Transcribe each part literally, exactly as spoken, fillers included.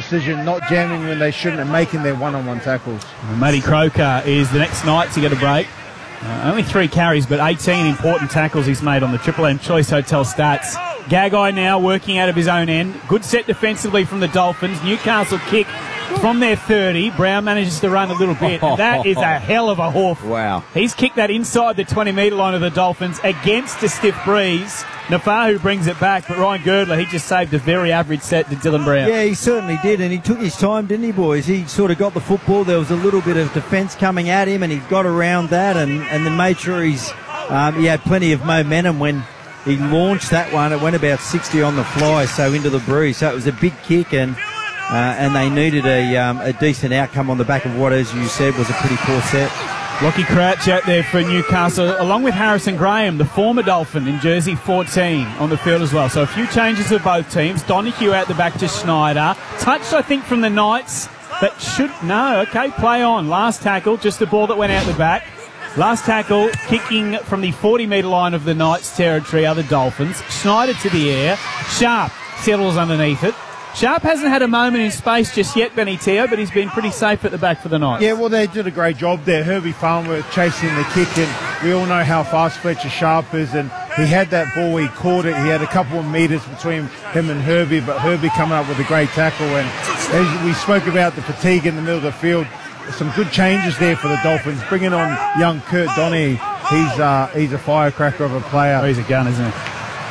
decision, not jamming when they shouldn't and making their one-on-one tackles. Well, Matty Croker is the next night to get a break. Uh, only three carries, but eighteen important tackles he's made on the Triple M Choice Hotel stats. Gagai now working out of his own end. Good set defensively from the Dolphins. Newcastle kick from their thirty. Brown manages to run a little bit. That is a hell of a hoof. Wow. He's kicked that inside the twenty metre line of the Dolphins against a stiff breeze. Nafahu brings it back, but Ryan Girdler, he just saved a very average set to Dylan Brown. Yeah, he certainly did, and he took his time, didn't he, boys? He sort of got the football. There was a little bit of defence coming at him, and he got around that and, and then made sure he's um, he had plenty of momentum when he launched that one. It went about sixty on the fly, so into the breeze. So it was a big kick, and uh, and they needed a, um, a decent outcome on the back of what, as you said, was a pretty poor set. Lockie Crouch out there for Newcastle, along with Harrison Graham, the former Dolphin, in jersey fourteen on the field as well. So a few changes for both teams. Donahue out the back to Schneider. Touched, I think, from the Knights. That should... No, okay, play on. Last tackle, just the ball that went out the back. Last tackle, kicking from the forty metre line of the Knights' territory, other Dolphins. Schneider to the air. Sharp settles underneath it. Sharp hasn't had a moment in space just yet, Benny Teo, but he's been pretty safe at the back for the Knights. Yeah, well, they did a great job there. Herbie Farnworth chasing the kick, and we all know how fast Fletcher Sharp is, and he had that ball, he caught it. He had a couple of metres between him and Herbie, but Herbie coming up with a great tackle. And as we spoke about the fatigue in the middle of the field, some good changes there for the Dolphins. Bringing on young Kurt Donahue. He's, uh, he's a firecracker of a player. Oh, he's a gun, isn't he?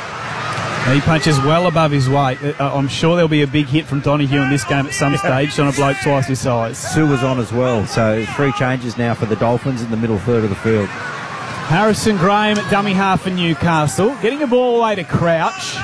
He punches well above his weight. Uh, I'm sure there'll be a big hit from Donahue in this game at some stage on a bloke twice his size. Sue was on as well, so three changes now for the Dolphins in the middle third of the field. Harrison Graham at dummy half for Newcastle. Getting a ball away to Crouch.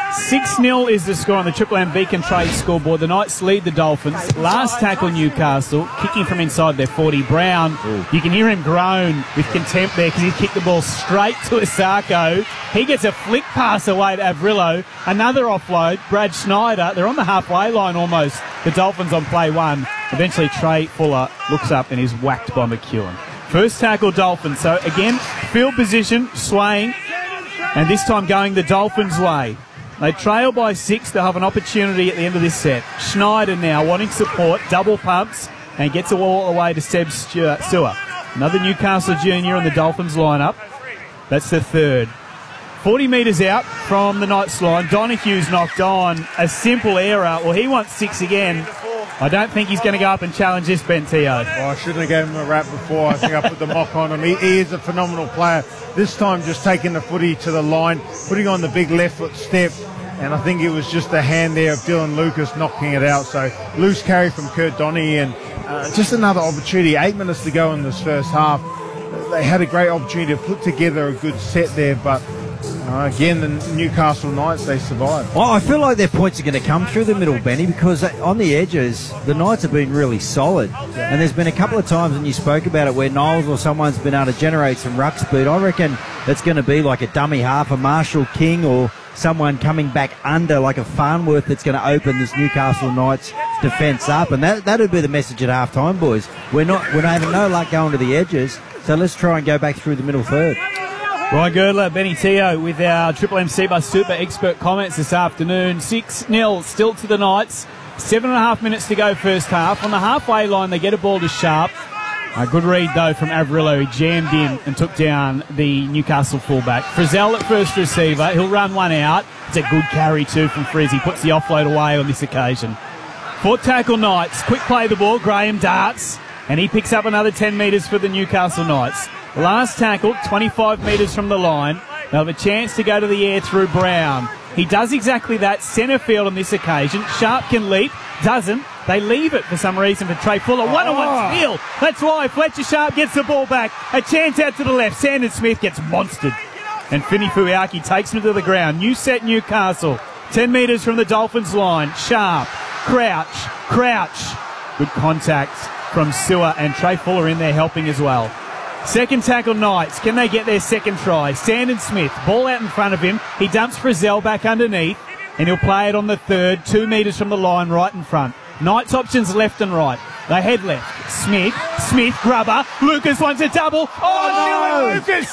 six nil is the score on the Triple M Beacon Trade scoreboard. The Knights lead the Dolphins. Last tackle Newcastle, kicking from inside their forty. Brown, Ooh. You can hear him groan with contempt there because he kicked the ball straight to Asako. He gets a flick pass away to Avrillo. Another offload. Brad Schneider, they're on the halfway line almost. The Dolphins on play one. Eventually Trey Fuller looks up and is whacked by McEwen. First tackle Dolphins. So again, field position, swaying, and this time going the Dolphins' way. They trail by six. They'll have an opportunity at the end of this set. Schneider now wanting support, double pumps, and gets a wall away to Seb Stewart, Sewer. Another Newcastle junior on the Dolphins lineup. That's the third. forty metres out from the Knights line. Donahue's knocked on. A simple error. Well, he wants six again. I don't think he's going to go up and challenge this, Ben Teo. Well, I shouldn't have given him a rap before. I think I put the mock on him. He, he is a phenomenal player. This time just taking the footy to the line, putting on the big left foot step, and I think it was just the hand there of Dylan Lucas knocking it out. So loose carry from Kurt Donahue, and uh, just another opportunity. Eight minutes to go in this first half. They had a great opportunity to put together a good set there, but Uh, again, the Newcastle Knights, they survived. Well, I feel like their points are going to come through the middle, Benny, because on the edges, the Knights have been really solid. And there's been a couple of times, and you spoke about it, where Niles or someone's been able to generate some ruck speed. I reckon it's going to be like a dummy half, a Marshall King, or someone coming back under, like a Farnworth, that's going to open this Newcastle Knights defence up. And that that would be the message at half-time, boys. We're not, we're having no luck going to the edges, so let's try and go back through the middle third. Ryan Girdler, Benny Teo with our Triple M C Bus Super expert comments this afternoon. six nil still to the Knights. Seven and a half minutes to go first half. On the halfway line, they get a ball to Sharp. A good read, though, from Avrillo. He jammed in and took down the Newcastle fullback. Frizzell at first receiver. He'll run one out. It's a good carry, too, from Frizz. He puts the offload away on this occasion. Fourth tackle Knights. Quick play the ball. Graham darts. And he picks up another ten metres for the Newcastle Knights. Last tackle, twenty-five metres from the line. They'll have a chance to go to the air through Brown. He does exactly that. Centre field on this occasion. Sharp can leap. Doesn't. They leave it for some reason for Trey Fuller. One-on-one oh. steal. That's why Fletcher Sharp gets the ball back. A chance out to the left. Sandon Smith gets monstered. And Fini Fuiaki takes him to the ground. New set Newcastle. ten metres from the Dolphins line. Sharp. Crouch. Crouch. Good contact from Sewer, and Trey Fuller in there helping as well. Second tackle Knights. Can they get their second try? Sandon Smith, ball out in front of him. He dumps Frizzell back underneath, and he'll play it on the third, two metres from the line right in front. Knights options left and right. They head left. Smith, Smith, grubber. Lucas wants a double. Oh, oh no. Lucas!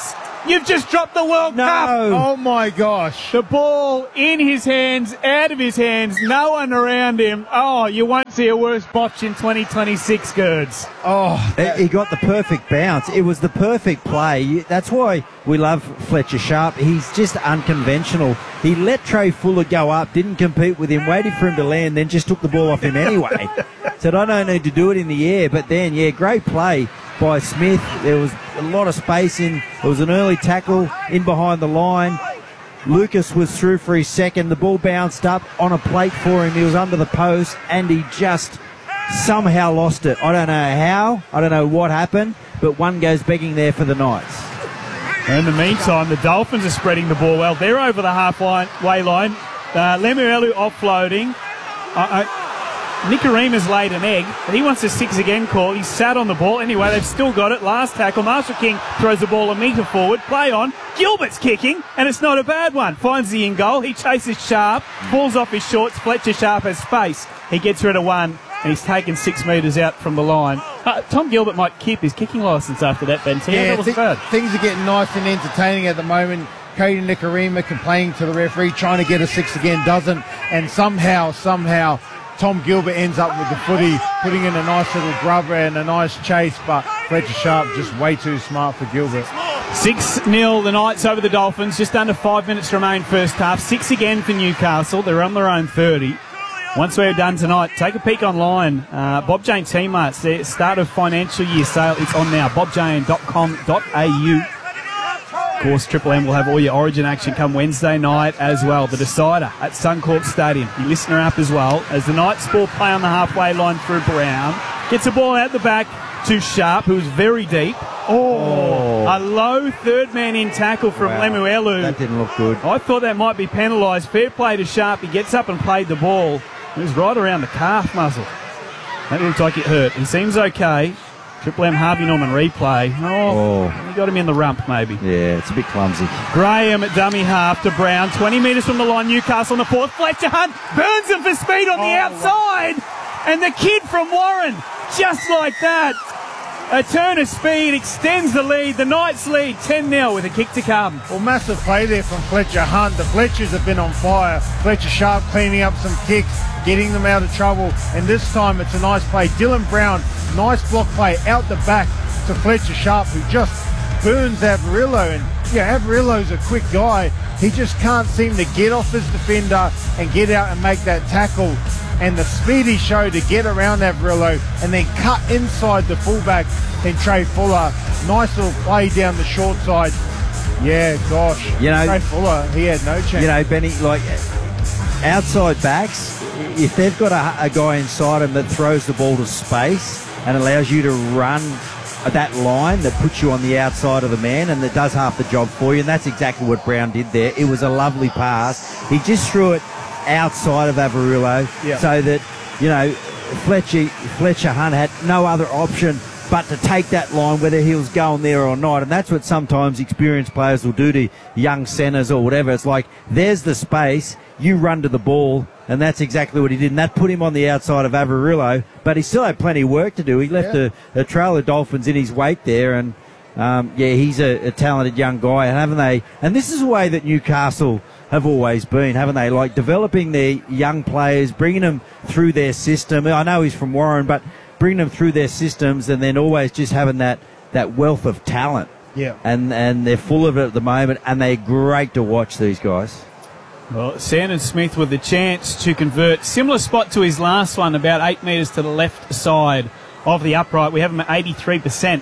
You've just dropped the World No. Cup. Oh, my gosh. The ball in his hands, out of his hands, no one around him. Oh, you won't see a worse botch in twenty twenty-six, Girds. Oh, He he got the perfect bounce. It was the perfect play. You- That's why we love Fletcher Sharp. He's just unconventional. He let Trey Fuller go up, didn't compete with him, waited for him to land, then just took the ball off him anyway. Said, I don't need to do it in the air. But then, yeah, great play by Smith. There was a lot of space in. It was an early tackle in behind the line. Lucas was through for his second. The ball bounced up on a plate for him. He was under the post, and he just somehow lost it. I don't know how. I don't know what happened, but one goes begging there for the Knights. In the meantime, the Dolphins are spreading the ball well. They're over the halfway line. Uh, Lemuelu offloading. Uh, uh, Nikorima's laid an egg, but he wants a six again call. He's sat on the ball. Anyway, they've still got it. Last tackle. Marshall King throws the ball a metre forward. Play on. Gilbert's kicking, and it's not a bad one. Finds the in goal. He chases Sharp. Falls off his shorts. Fletcher Sharp has space. He gets rid of one, and he's taken six metres out from the line. Uh, Tom Gilbert might keep his kicking licence after that, Ben. Yeah, that was th- bad. things are getting nice and entertaining at the moment. Cody Nikorima complaining to the referee, trying to get a six again, doesn't. And somehow, somehow, Tom Gilbert ends up with the footy, putting in a nice little grubber and a nice chase, but Fletcher Sharp just way too smart for Gilbert. six nil the Knights over the Dolphins. Just under five minutes remain first half. Six again for Newcastle. They're on their own thirty. Once we're done tonight, take a peek online. Uh, Bob Jane T-Marts, their start of financial year sale, it's on now. bob jane dot com dot a u. Of course, Triple M will have all your Origin action come Wednesday night as well. The decider at Suncorp Stadium. Your listener app as well. As the Knights ball play on the halfway line through Brown. Gets the ball out the back to Sharp, who's very deep. Oh, Oh. a low third man in tackle from Wow. Lemuelu. That didn't look good. I thought that might be penalised. Fair play to Sharp. He gets up and played the ball. It was right around the calf muscle. That looked like it hurt. He seems okay. Triple M Harvey Norman replay. Oh, Oh. he got him in the rump maybe. Yeah, it's a bit clumsy. Graham at dummy half to Brown. twenty metres from the line. Newcastle on the fourth. Fletcher Hunt burns him for speed on the Oh, outside. And the kid from Warren, just like that. A turn of speed extends the lead. The Knights lead ten nil with a kick to come. Well, massive play there from Fletcher Hunt. The Fletchers have been on fire. Fletcher Sharp cleaning up some kicks, getting them out of trouble. And this time it's a nice play. Dylan Brown, nice block play out the back to Fletcher Sharp, who just burns Avarillo. And yeah, Avarillo's a quick guy. He just can't seem to get off his defender and get out and make that tackle. And the speed he showed to get around Avarillo and then cut inside the fullback in Trey Fuller. Nice little play down the short side. Yeah, gosh. You know- Trey Fuller, he had no chance. You know, Benny, like outside backs, if they've got a, a guy inside them that throws the ball to space and allows you to run that line that puts you on the outside of the man and that does half the job for you, and that's exactly what Brown did there. It was a lovely pass. He just threw it outside of Avarillo Yeah. so that, you know, Fletcher, Fletcher Hunt had no other option but to take that line whether he was going there or not. And that's what sometimes experienced players will do to young centres or whatever. It's like, there's the space, you run to the ball, and that's exactly what he did. And that put him on the outside of Avarillo, but he still had plenty of work to do. He left Yeah. a, a trail of Dolphins in his wake there, and um, yeah, he's a, a talented young guy, haven't they? And this is the way that Newcastle have always been, haven't they? Like developing their young players, bringing them through their system. I know he's from Warren, but bringing them through their systems, and then always just having that, that wealth of talent. Yeah. And and they're full of it at the moment, and they're great to watch, these guys. Well, Sandon Smith with the chance to convert. Similar spot to his last one, about eight metres to the left side of the upright. We have him at eighty-three percent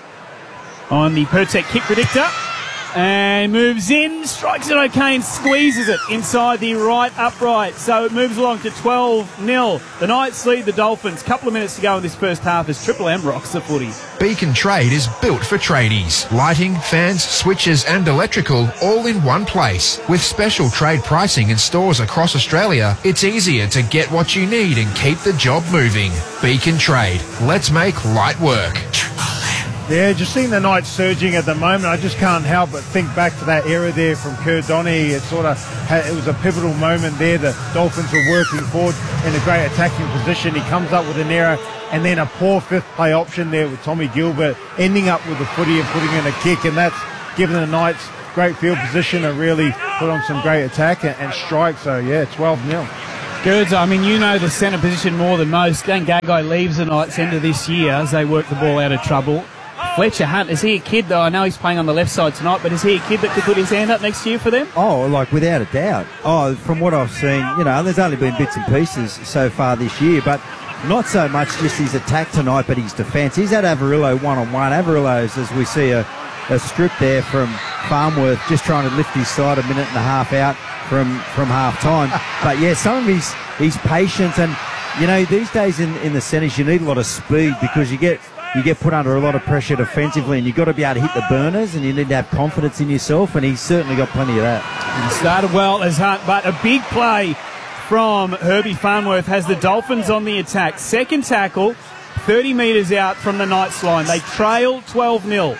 on the Pertec kick predictor. And moves in, strikes it okay and squeezes it inside the right upright. So it moves along to twelve nil. The Knights lead the Dolphins. Couple of minutes to go in this first half as Triple M rocks the footy. Beacon Trade is built for tradies. Lighting, fans, switches and electrical all in one place. With special trade pricing in stores across Australia, it's easier to get what you need and keep the job moving. Beacon Trade. Let's make light work. Yeah, just seeing the Knights surging at the moment, I just can't help but think back to that era there from Kerr Donny. It sort of had, it was a pivotal moment there. The Dolphins were working forward in a great attacking position. He comes up with an error and then a poor fifth play option there with Tommy Gilbert ending up with the footy and putting in a kick, and that's given the Knights great field position to really put on some great attack and, and strike. So, yeah, twelve nil. Good. I mean, you know the centre position more than most. Glenn Gagai leaves the Knights end of this year as they work the ball out of trouble. Fletcher Hunt, is he a kid, though? I know he's playing on the left side tonight, but is he a kid that could put his hand up next year for them? Oh, like without a doubt. Oh, from what I've seen, you know, there's only been bits and pieces so far this year, but not so much just his attack tonight, but his defence. He's had Averillo one-on-one. Averillo's, as we see a, a strip there from Farnworth, just trying to lift his side a minute and a half out from, from half-time. But, yeah, some of his, his patience and, you know, these days in, in the centres you need a lot of speed because you get you get put under a lot of pressure defensively and you've got to be able to hit the burners and you need to have confidence in yourself, and he's certainly got plenty of that. He started well as Hunt, but a big play from Herbie Farnworth has the Dolphins on the attack. Second tackle, thirty metres out from the Knights line. They trail twelve nil.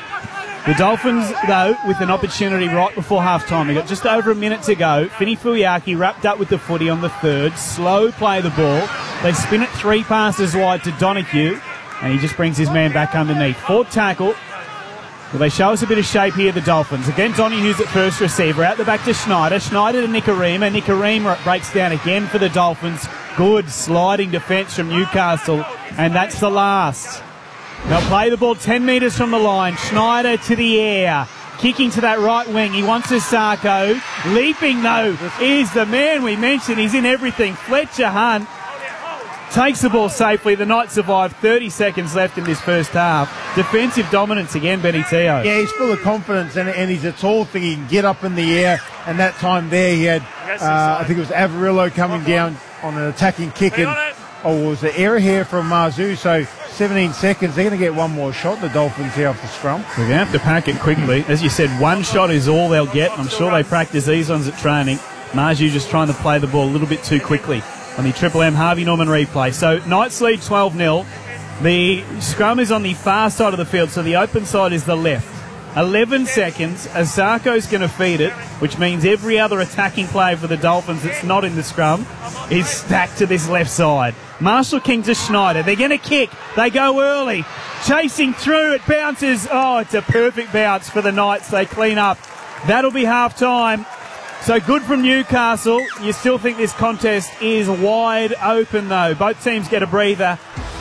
The Dolphins, though, with an opportunity right before half-time. They've got just over a minute to go. Finny Fuiaki wrapped up with the footy on the third. Slow play the ball. They spin it three passes wide to Donahue, and he just brings his man back underneath. Fourth tackle. Well, they show us a bit of shape here, the Dolphins. Again, Donahue's at first receiver. Out the back to Schneider. Schneider to Nikarima. Nikarima breaks down again for the Dolphins. Good sliding defence from Newcastle. And that's the last. They'll play the ball ten metres from the line. Schneider to the air. Kicking to that right wing. He wants Asako. Leaping, though, is the man we mentioned. He's in everything. Fletcher Hunt takes the ball safely. The Knights survive. thirty seconds left in this first half. Defensive dominance again, Benny Teo. Yeah, he's full of confidence, and, and he's a tall thing. He can get up in the air, and that time there he had, uh, I think it was Averillo coming down on an attacking kick, and oh, it was an error here from Marzu, so seventeen seconds. They're going to get one more shot, the Dolphins, here off the scrum. We're going to have to pack it quickly. As you said, one shot is all they'll get. I'm sure they practice these ones at training. Marzu just trying to play the ball a little bit too quickly on the Triple M Harvey Norman replay. So Knights lead twelve nil. The scrum is on the far side of the field, so the open side is the left. eleven seconds. Asako's going to feed it, which means every other attacking play for the Dolphins that's not in the scrum is stacked to this left side. Marshall King to Schneider. They're going to kick. They go early. Chasing through. It bounces. Oh, it's a perfect bounce for the Knights. They clean up. That'll be half-time. So good from Newcastle. You still think this contest is wide open, though. Both teams get a breather,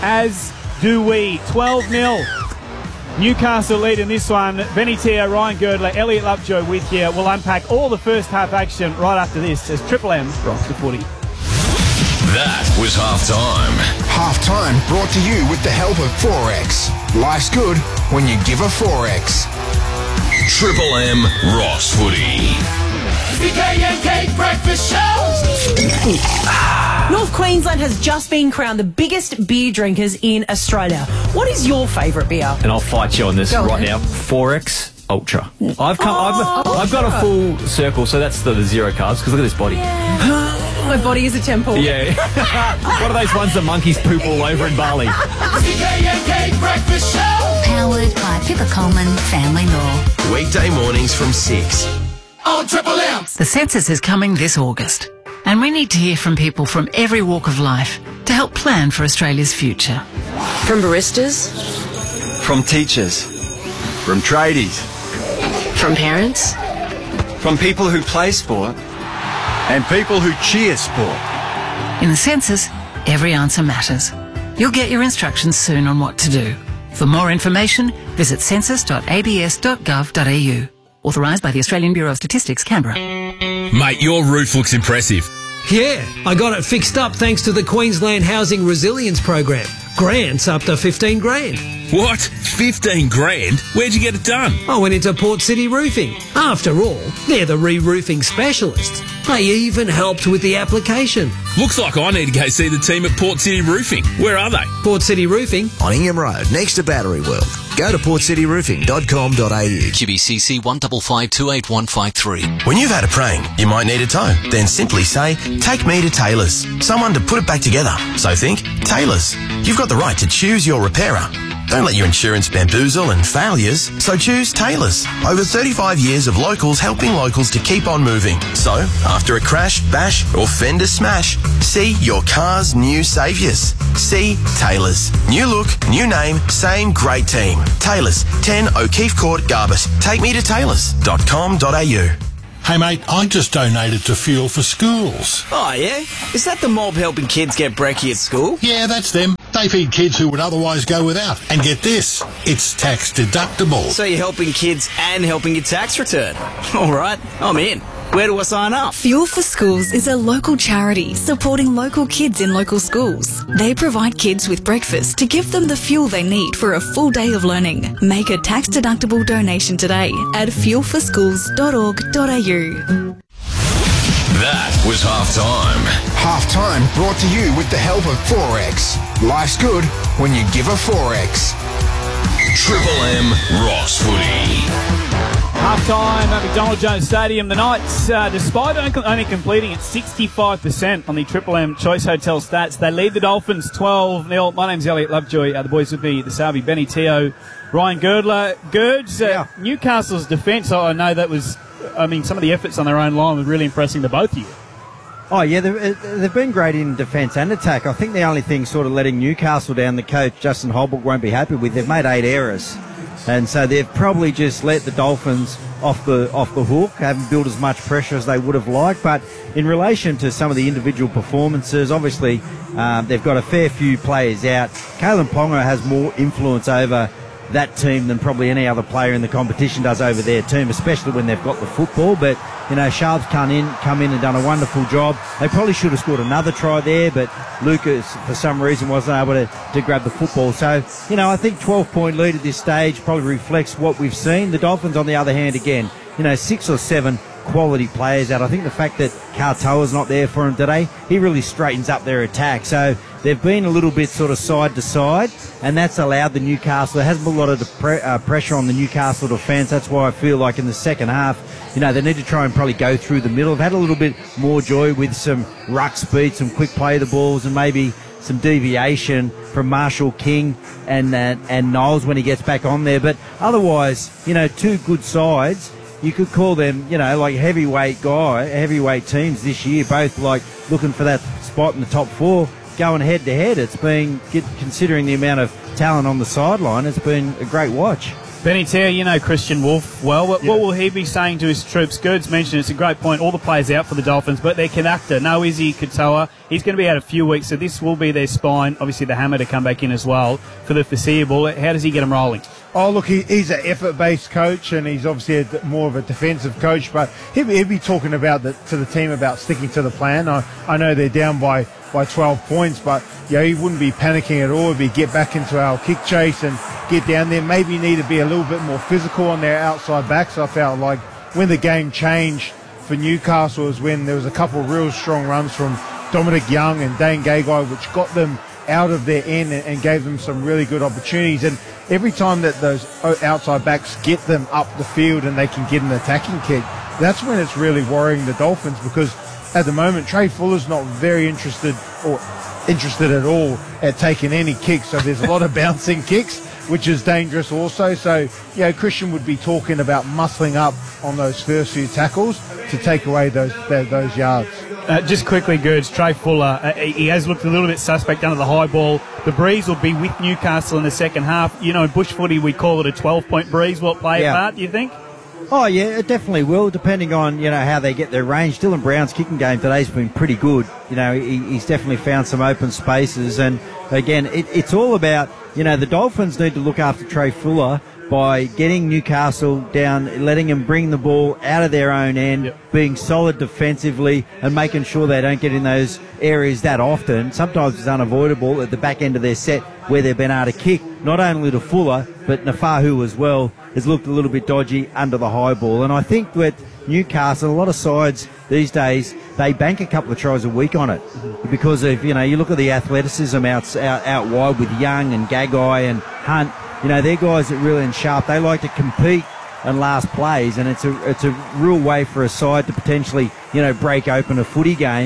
as do we. twelve nil. Newcastle lead in this one. Benny Teo, Ryan Girdler, Elliot Lovejoy with you. We'll unpack all the first half action right after this as Triple M rocks the footy. That was half-time. Half-time brought to you with the help of Forex. Life's good when you give a Forex. Triple M rocks footy. The K and K Breakfast Show. North Queensland has just been crowned the biggest beer drinkers in Australia. What is your favourite beer? And I'll fight you on this Go right on. now. Forex Ultra. I've come. Oh, I've, I've got a full circle, so that's the, the zero carbs. Because look at this body. My body is a temple. Yeah. What are those ones the monkeys poop all over in Bali? The K and K Breakfast Show. Powered by Pippa Coleman Family Law. Weekday mornings from six. On Triple M. The census is coming this August, and we need to hear from people from every walk of life to help plan for Australia's future. From baristas, from teachers, from tradies, from parents, from people who play sport, and people who cheer sport. In the census, every answer matters. You'll get your instructions soon on what to do. For more information, visit census dot a b s dot gov dot a u. Authorised by the Australian Bureau of Statistics, Canberra. Mate, your roof looks impressive. Yeah, I got it fixed up thanks to the Queensland Housing Resilience Program. Grants up to fifteen grand. What? fifteen grand? Where'd you get it done? I went into Port City Roofing. After all, they're the re-roofing specialists. They even helped with the application. Looks like I need to go see the team at Port City Roofing. Where are they? Port City Roofing on Ingham Road, next to Battery World. Go to port city roofing dot com dot a u. Q B C C one five five two eight one five three. When you've had a prank, you might need a tow. Then simply say, take me to Taylor's. Someone to put it back together. So think, Taylor's. You've got the right to choose your repairer. Don't let your insurance bamboozle and failures, so choose Taylor's. Over thirty-five years of locals helping locals to keep on moving. So, after a crash, bash or fender smash, see your car's new saviours. See Taylor's. New look, new name, same great team. Taylor's, ten O'Keefe Court, Garbus. Take me to taylors dot com dot a u. Hey mate, I just donated to Fuel for Schools. Oh yeah? Is that the mob helping kids get brekkie at school? Yeah, that's them. They feed kids who would otherwise go without. And get this, it's tax deductible. So you're helping kids and helping your tax return. All right, I'm in. Where do I sign up? Fuel for Schools is a local charity supporting local kids in local schools. They provide kids with breakfast to give them the fuel they need for a full day of learning. Make a tax-deductible donation today at fuel for schools dot org dot a u. That was Halftime. Halftime brought to you with the help of Forex. Life's good when you give a Forex. Triple M Ross Footy. Half-time at McDonald Jones Stadium. The Knights, uh, despite only completing at sixty-five percent on the Triple M Choice Hotel stats, they lead the Dolphins twelve nil. My name's Elliot Lovejoy. Uh, the boys with me, the Sarvi, Benny Teo, Ryan Girdler. Gerds, uh, yeah. Newcastle's defence, I know that was, I mean, some of the efforts on their own line were really impressing the both of you. Oh, yeah, they've, they've been great in defence and attack. I think the only thing sort of letting Newcastle down, the coach, Justin Holbrook, won't be happy with, they've made eight errors. And so they've probably just let the Dolphins off the off the hook, haven't built as much pressure as they would have liked. But in relation to some of the individual performances, obviously um, they've got a fair few players out. Kalen Ponga has more influence over that team than probably any other player in the competition does over their team, especially when they've got the football. But, you know, Sharp's come in, come in and done a wonderful job. They probably should have scored another try there, but Lucas, for some reason, wasn't able to, to grab the football. So, you know, I think twelve-point lead at this stage probably reflects what we've seen. The Dolphins, on the other hand, again, you know, six or seven quality players out. I think the fact that Kartoa's not there for him today, he really straightens up their attack. So they've been a little bit sort of side to side, and that's allowed the Newcastle. There hasn't been a lot of the pre- uh, pressure on the Newcastle defence. That's why I feel like in the second half, you know, they need to try and probably go through the middle. They've had a little bit more joy with some ruck speed, some quick play of the balls, and maybe some deviation from Marshall King and uh, and Knowles when he gets back on there. But otherwise, you know, two good sides. You could call them, you know, like heavyweight guy, heavyweight teams this year, both like looking for that spot in the top four, going head to head. It's been, considering the amount of talent on the sideline, it's been a great watch. Benny Teo, you know Christian Wolf well. What, yeah. what will he be saying to his troops? Goods mentioned it's a great point. All the players out for the Dolphins, but their conductor, no Izzy Katoa, he's going to be out a few weeks, so this will be their spine. Obviously, the hammer to come back in as well for the foreseeable. How does he get them rolling? Oh, look, he, he's an effort-based coach, and he's obviously a, more of a defensive coach, but he'll be, he'll be talking about the, to the team about sticking to the plan. I, I know they're down by, by twelve points, but you know, he wouldn't be panicking at all. He'd be get back into our kick chase and get down there. Maybe need to be a little bit more physical on their outside backs. I felt like when the game changed for Newcastle was when there was a couple of real strong runs from Dominic Young and Dane Gagai, which got them out of their end and gave them some really good opportunities. And every time that those outside backs get them up the field and they can get an attacking kick, that's when it's really worrying the Dolphins, because at the moment Trey Fuller's not very interested or interested at all at taking any kicks. So there's a lot of bouncing kicks, which is dangerous also. So, you know, Christian would be talking about muscling up on those first few tackles to take away those those yards. Uh, just quickly, Gerds, Trey Fuller, uh, he has looked a little bit suspect under the high ball. The breeze will be with Newcastle in the second half. You know, in bush footy, we call it a twelve-point breeze. Will it play yeah. a part, do you think? Oh, yeah, it definitely will, depending on, you know, how they get their range. Dylan Brown's kicking game today's been pretty good. You know, he, he's definitely found some open spaces. And, again, it, it's all about, you know, the Dolphins need to look after Trey Fuller by getting Newcastle down, letting them bring the ball out of their own end, yep. being solid defensively and making sure they don't get in those areas that often. Sometimes it's unavoidable at the back end of their set where they've been able to kick, not only to Fuller, but Nafahu as well has looked a little bit dodgy under the high ball. And I think with Newcastle, a lot of sides these days, they bank a couple of tries a week on it mm-hmm. because of, you know, you look at the athleticism out, out, out wide with Young and Gagai and Hunt. You know, they're guys that really and sharp. They like to compete and last plays, and it's a it's a real way for a side to potentially, you know, break open a footy game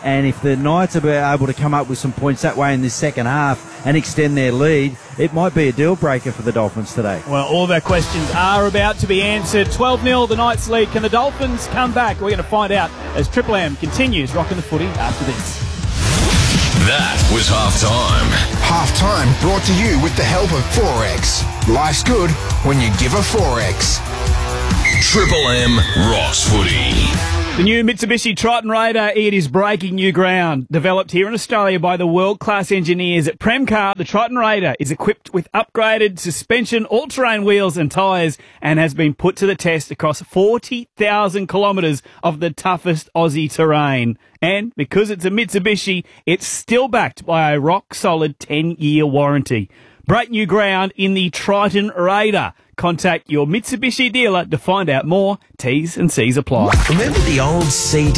And if the Knights are able to come up with some points that way in this second half and extend their lead, it might be a deal breaker for the Dolphins today. Well, all of our questions are about to be answered. twelve nil, the Knights lead. Can the Dolphins come back? We're going to find out as Triple M continues rocking the footy after this. That was halftime. Halftime brought to you with the help of Forex. Life's good when you give a Forex. Triple M Ross Footy. The new Mitsubishi Triton Raider, it is breaking new ground. Developed here in Australia by the world-class engineers at Premcar, the Triton Raider is equipped with upgraded suspension, all-terrain wheels and tyres and has been put to the test across forty thousand kilometres of the toughest Aussie terrain. And because it's a Mitsubishi, it's still backed by a rock-solid ten-year warranty. Break new ground in the Triton Raider. Contact your Mitsubishi dealer to find out more. T's and C's apply. Remember the old C D